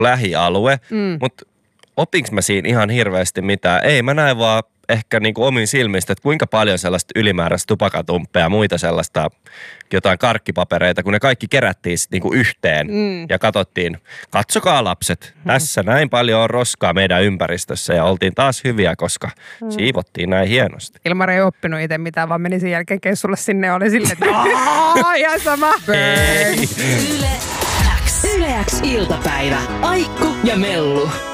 lähialue, mutta opinko mä siinä ihan hirveästi mitään? Ei, mä näin vaan ehkä niinku omin silmistä, että kuinka paljon sellaista ylimääräistä tupakatumppea ja muita sellaista jotain karkkipapereita, kun ne kaikki kerättiin niinku yhteen ja katsottiin, katsokaa lapset, tässä näin paljon on roskaa meidän ympäristössä ja oltiin taas hyviä, koska siivottiin näin hienosti. Ilmari ei oppinut itse mitään, vaan meni sen jälkeen keissulle sinne ja oli silleen, että ihan sama. Ei. Yle X iltapäivä. Aikku ja Mellu.